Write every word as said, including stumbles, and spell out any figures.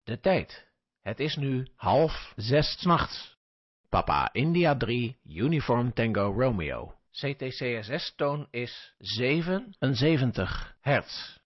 De tijd. Het is nu half zes 's nachts. Papa India drie, Uniform Tango Romeo. C T C S S-toon is zevenenzeventig hertz.